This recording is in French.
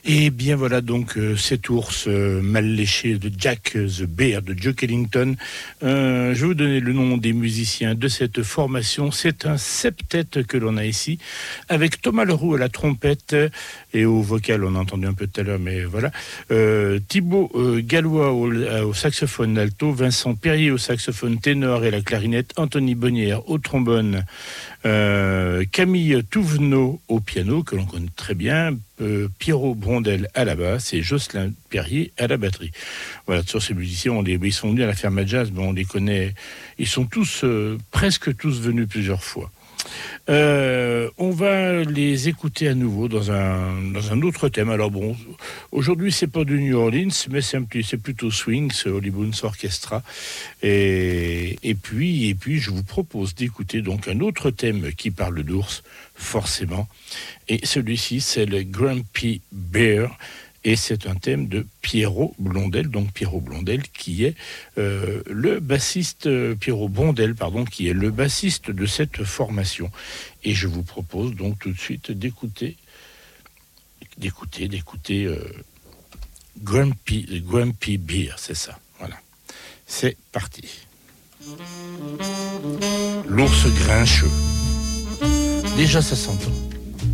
Et bien voilà donc cet ours mal léché de Jack the Bear de Duke Ellington. Je vais vous donner le nom des musiciens de cette formation. C'est un septet que l'on a ici, avec Thomas Leroux à la trompette et au vocal, on a entendu un peu tout à l'heure, mais voilà. Thibaut Gallois au saxophone alto, Vincent Perrier au saxophone ténor et la clarinette, Anthony Bonnière au trombone, Camille Touvenot au piano, que l'on connaît très bien, Pierrot Brondel à la basse et Jocelyn Perrier à la batterie. Voilà, sur ces musiciens, ils sont venus à la Ferme Jazz, mais on les connaît, ils sont tous, presque tous venus plusieurs fois. On va les écouter à nouveau dans un autre thème. Alors bon, aujourd'hui c'est pas du New Orleans, mais c'est plutôt swing, c'est Hollywood Orchestra. Et puis je vous propose d'écouter donc un autre thème qui parle d'ours, forcément. Et celui-ci c'est le Grumpy Bear. Et c'est un thème de Pierrot Blondel, donc Pierrot Blondel qui est le bassiste, Pierrot Blondel, pardon, qui est le bassiste de cette formation. Et je vous propose donc tout de suite d'écouter Grumpy Bear, c'est ça, voilà. C'est parti. L'ours grincheux. Déjà ça s'entend.